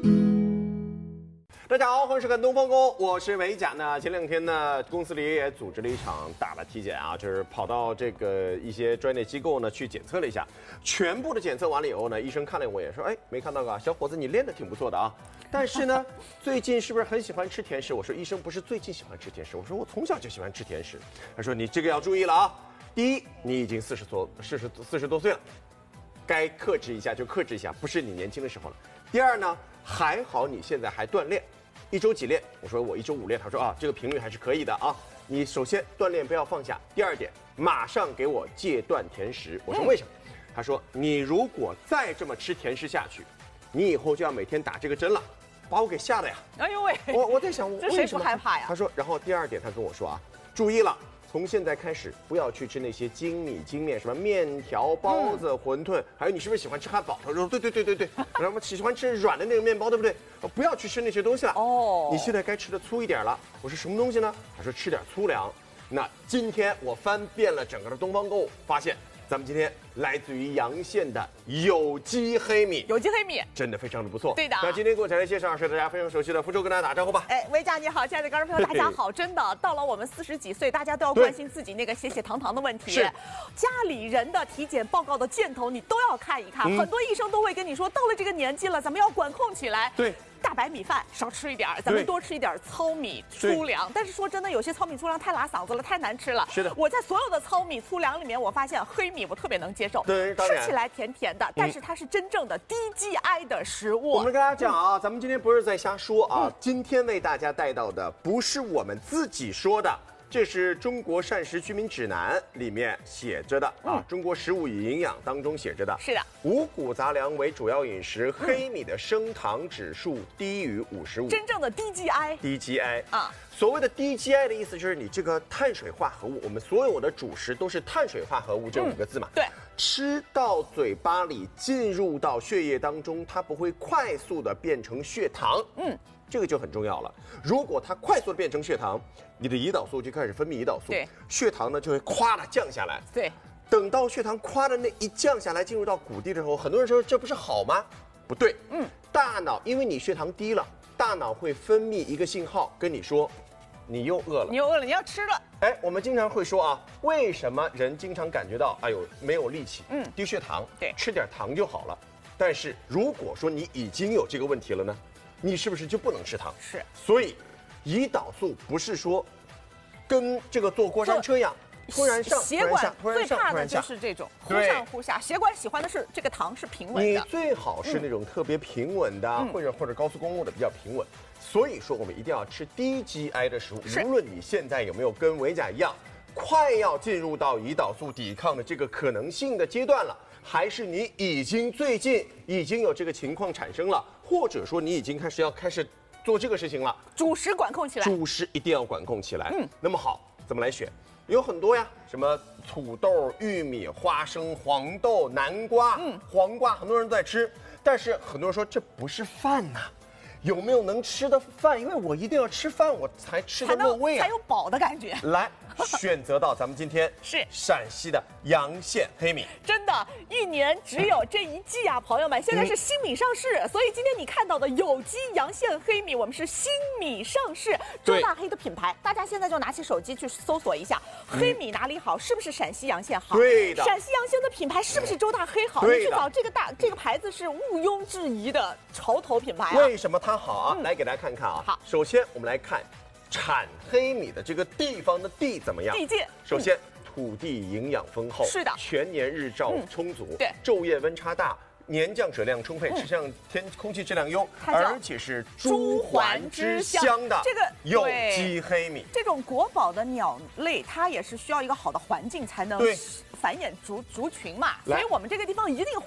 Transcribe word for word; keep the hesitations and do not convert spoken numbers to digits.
大家好，欢迎收看《东方宫》，我是维甲呢。前两天呢，公司里也组织了一场大的体检啊，就是跑到这个一些专业机构呢去检测了一下，全部的检测完了以后呢，医生看了我一眼说，哎，没看到啊，小伙子你练得挺不错的啊，但是呢，最近是不是很喜欢吃甜食？我说医生不是最近喜欢吃甜食，我说我从小就喜欢吃甜食。他说你这个要注意了啊，第一，你已经四十多四十四十多岁了，该克制一下就克制一下，不是你年轻的时候了。第二呢，还好你现在还锻炼。一周几练？我说我一周五练。他说啊，这个频率还是可以的啊。你首先锻炼不要放下，第二点，马上给我戒断甜食。我说为什么？他说你如果再这么吃甜食下去，你以后就要每天打这个针了，把我给吓的呀！ 哎呦喂， 我我在想，我这谁不害怕呀？ 他说，然后第二点，他跟我说啊，注意了。从现在开始，不要去吃那些精米精面，什么面条、包子、馄饨，还有你是不是喜欢吃汉堡？他说对对对对对，然后喜欢吃软的那个面包，对不对？不要去吃那些东西了。哦，你现在该吃的粗一点了。我说什么东西呢？他说吃点粗粮。那今天我翻遍了整个的东方购物，发现咱们今天来自于洋县的有机黑米， 有机黑米真的非常的不错。 对的。 那今天给我再来介绍是大家非常熟悉的福州，跟大家打招呼吧。 哎，维嘉你好，亲爱的观众朋友，大家好。真的，到了我们四十几岁，大家都要关心自己那个血血糖糖的问题。 是。 家里人的体检报告的箭头你都要看一看，嗯、很多医生都会跟你说，到了这个年纪了，咱们要管控起来。 对。 大白米饭少吃一点，咱们多吃一点糙米粗粮。但是说真的，有些糙米粗粮太拉嗓子了，太难吃了。 是的， 我在所有的糙米粗粮里面，我发现黑米我特别能接受， 对， 吃起来甜甜的，但是它是真正的低 G I 的食物。 我们跟大家讲啊，咱们今天不是在瞎说啊，嗯、今天为大家带到的不是我们自己说的。这是中国膳食居民指南里面写着的啊，嗯、中国食物与营养当中写着的。 是的， 五谷杂粮为主要饮食，黑米的升糖指数低于五十五， 真正的低 G I。 低 G I 啊，所谓的低 G I 的意思就是你这个碳水化合物，我们所有的主食都是碳水化合物这五个字嘛。 嗯、对， 吃到嘴巴里，进入到血液当中，它不会快速的变成血糖。嗯。这个就很重要了。如果它快速的变成血糖，你的胰岛素就开始分泌胰岛素， 对， 血糖呢就会咵的降下来。 对， 等到血糖咵的那一降下来，进入到谷地的时候，很多人说这不是好吗？不对，嗯，大脑因为你血糖低了，大脑会分泌一个信号跟你说，你又饿了， 你又饿了，你要吃了。 哎，我们经常会说啊，为什么人经常感觉到哎呦没有力气，嗯，低血糖， 对， 吃点糖就好了。但是如果说你已经有这个问题了呢？你是不是就不能吃糖？ 是， 所以胰岛素不是说跟这个坐过山车一样，突然上， 血管最怕的就是这种忽上忽下。血管喜欢的是这个糖是平稳的， 你最好是那种特别平稳的，嗯、或者或者高速公路的比较平稳。所以说我们一定要吃低 G I 的食物，无论你现在有没有跟维甲一样，快要进入到胰岛素抵抗的这个可能性的阶段了。还是你已经最近已经有这个情况产生了，或者说你已经开始要开始做这个事情了， 主食管控起来， 主食一定要管控起来。嗯，那么好，怎么来选？有很多呀，什么土豆、玉米、花生、黄豆、南瓜、嗯、黄瓜，很多人都在吃，但是很多人说这不是饭呐、啊。有没有能吃的饭？因为我一定要吃饭，我才吃得落胃啊， 才有饱的感觉。 来，选择到咱们今天是陕西的洋县黑米， 真的，一年只有这一季啊，朋友们，现在是新米上市，嗯、所以今天你看到的有机洋县黑米，我们是新米上市，周大黑的品牌，大家现在就拿起手机去搜索一下，嗯、黑米哪里好？是不是陕西洋县好？ 对的， 陕西洋县的品牌是不是周大黑好？你去找这个大这个牌子是毋庸置疑的潮头品牌啊。 为什么它好啊？嗯、来给大家看看啊。 好， 首先我们来看产黑米的这个地方的地怎么样？ 地界。 首先，嗯、土地营养丰厚， 是的， 全年日照充足， 嗯、对， 昼夜温差大。年降水量充沛，吃相天空气质量优，而且是朱鹮之乡的这个有机黑米。 这种国宝的鸟类，它也是需要一个好的环境才能繁衍族族群嘛，所以我们这个地方一定